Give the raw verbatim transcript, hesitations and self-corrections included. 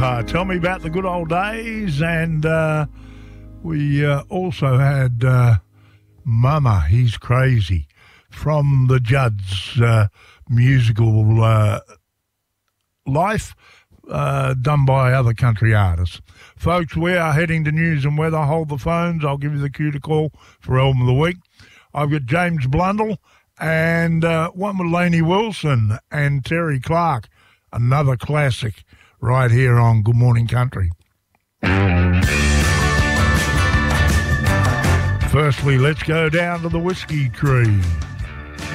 Uh, tell me about the good old days, and uh, we uh, also had uh, Mama, He's Crazy, from the Judds uh, musical uh, life, uh, done by other country artists. Folks, we are heading to news and weather. Hold the phones. I'll give you the cue to call for Album of the Week. I've got James Blundell and uh, one with Lainey Wilson and Terry Clark, another classic right here on Good Morning Country. Firstly, let's go down to the Whiskey Tree.